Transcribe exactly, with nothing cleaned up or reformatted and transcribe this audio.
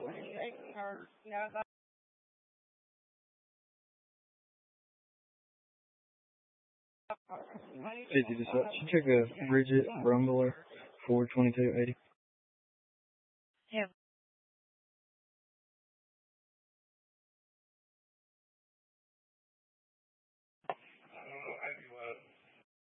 or, you know, Easy to set. Should check a rigid Wrangler four twenty-two eighty. him.